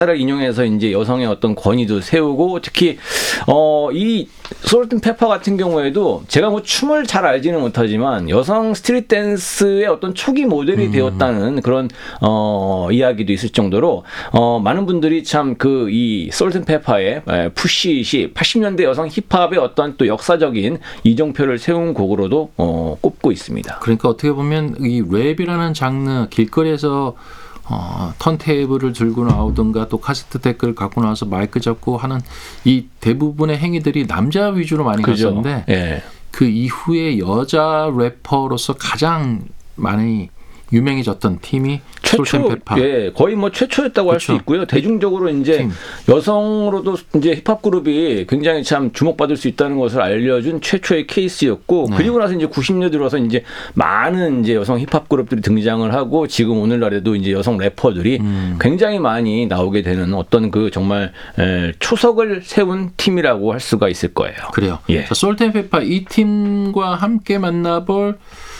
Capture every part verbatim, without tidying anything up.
를 인용해서 이제 여성의 어떤 권위도 세우고 특히 어, 이 솔트앤페퍼 같은 경우에도 제가 뭐 춤을 잘 알지는 못하지만 여성 스트릿 댄스의 어떤 초기 모델이 음. 되었다는 그런 어, 이야기도 있을 정도로 어, 많은 분들이 참 그 이 솔트앤페퍼의 푸시잇이 팔십 년대 여성 힙합의 어떤 또 역사적인 이정표를 세운 곡으로도 어, 꼽고 있습니다. 그러니까 어떻게 보면 이 랩이라는 장르 길거리에서 어, 턴테이블을 들고 나오든가 또 카세트 데크를 갖고 나와서 마이크 잡고 하는 이 대부분의 행위들이 남자 위주로 많이 그죠. 갔었는데 예. 그 이후에 여자 래퍼로서 가장 많이 유명해졌던 팀이 최초, 예, 거의 뭐 최초였다고 그렇죠. 할 수 있고요. 대중적으로 이제 팀. 여성으로도 이제 힙합 그룹이 굉장히 참 주목받을 수 있다는 것을 알려준 최초의 케이스였고, 네. 그리고 나서 이제 구십 년대 들어서 이제 많은 이제 여성 힙합 그룹들이 등장을 하고, 지금 오늘날에도 이제 여성 래퍼들이 음. 굉장히 많이 나오게 되는 어떤 그 정말 에, 초석을 세운 팀이라고 할 수가 있을 거예요. 그래요. 예. 솔트앤페퍼 이 팀과 함께 만나볼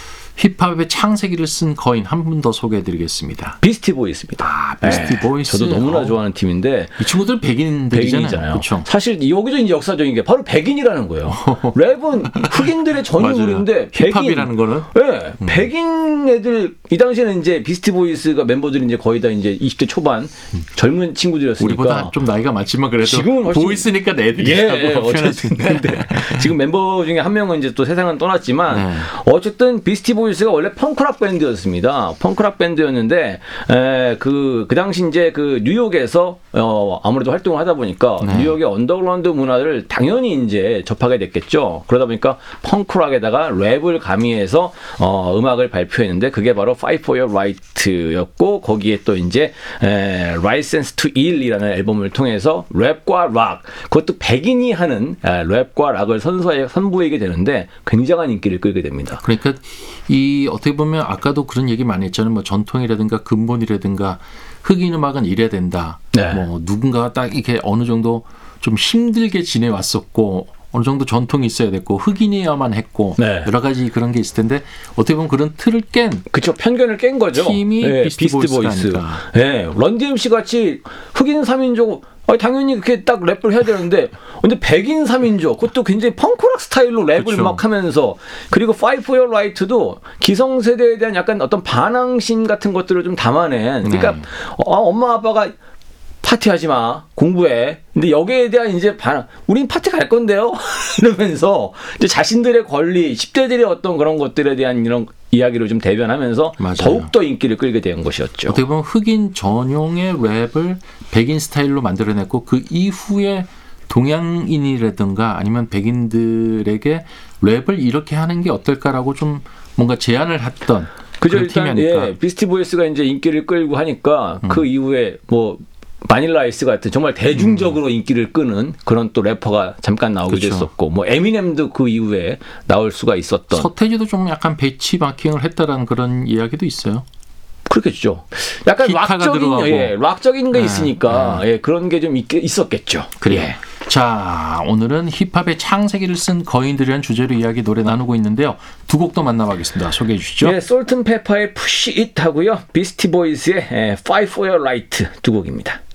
힙합의 창세기를 쓴 거인 한 분 더 소개해드리겠습니다. 비스티 보이스입니다. 아, 비스티 네. 보이스. 저도 너무나 좋아하는 팀인데 이 친구들 백인들이잖아요. 그렇죠. 사실 여기도 이제 역사적인 게 바로 백인이라는 거예요. 랩은 흑인들의 전유물인데 힙합이라는 거는 네, 음. 백인 애들 이 당시에는 이제 비스티 보이스가 멤버들이 이제 거의 다 이제 이십 대 초반 음. 젊은 친구들이었으니까 우리보다 좀 나이가 많지만 그래도 지금은 훨씬 보이스니까 애들이라고 예, 표현할 수 있는데 지금 멤버 중에 한 명은 이제 또 세상은 떠났지만 네. 어쨌든 비스티 보이스가 원래 펑크락 밴드였습니다. 펑크락 밴드였는데 에, 그, 그 당시 이제 그 뉴욕에서 어, 아무래도 활동을 하다 보니까 네. 뉴욕의 언더그라운드 문화를 당연히 이제 접하게 됐겠죠. 그러다 보니까 펑크락에다가 랩을 가미해서 어, 음악을 발표했는데 그게 바로 Fight for Your Right였고 거기에 또 이제 에, License to Ill이라는 앨범을 통해서 랩과 락, 그것도 백인이 하는 에, 랩과 락을 선수에, 선보이게 되는데 굉장한 인기를 끌게 됩니다. 그러니까 이 어떻게 보면 아까도 그런 얘기 많이 했잖아요. 뭐 전통이라든가 근본이라든가 흑인 음악은 이래야 된다. 네. 뭐 누군가가 딱 이렇게 어느 정도 좀 힘들게 지내왔었고 어느 정도 전통이 있어야 됐고 흑인이어야만 했고 네. 여러 가지 그런 게 있을 텐데 어떻게 보면 그런 틀을 깬 그쵸 편견을 깬 거죠. 팀이 네, 비스티, 비스티 보이스. 네, 런디엠씨 같이 흑인 삼인조 당연히 그렇게 딱 랩을 해야 되는데 근데 백인 삼인조 그것도 굉장히 펑크락 스타일로 랩을 그렇죠. 막 하면서 그리고 Fight for Your Right도 기성세대에 대한 약간 어떤 반항심 같은 것들을 좀 담아낸 그러니까 네. 어, 엄마 아빠가 파티하지 마 공부해 근데 여기에 대한 이제 반항 우린 파티 갈 건데요 이러면서 이제 자신들의 권리 십 대들의 어떤 그런 것들에 대한 이런 이야기를 좀 대변하면서 맞아요. 더욱더 인기를 끌게 된 것이었죠. 어떻게 보면 흑인 전용의 랩을 백인 스타일로 만들어냈고 그 이후에 동양인이라든가 아니면 백인들에게 랩을 이렇게 하는 게 어떨까라고 좀 뭔가 제안을 했던 그죠, 그런 일단, 팀이니까. 예, 비스티 보이스가 이제 인기를 끌고 하니까 음. 그 이후에 뭐 바닐라 아이스 같은 정말 대중적으로 음. 인기를 끄는 그런 또 래퍼가 잠깐 나오게 그렇죠. 됐었고 뭐 에미넴도 그 이후에 나올 수가 있었던 서태지도 좀 약간 배치 마킹을 했다라는 그런 이야기도 있어요. 그렇겠죠. 약간 락적인 예, 락적인 게 네. 있으니까 네. 예, 그런 게 좀 있었겠죠. 그래요. 예. 자, 오늘은 힙합의 창세기를 쓴 거인들이라는 주제로 이야기 노래 나누고 있는데요. 두 곡 더 만나보겠습니다. 소개해 주시죠. 예, 솔트앤페퍼의 Push It 하고요. 비스티 보이스의 Fight for Your Right 두 곡입니다.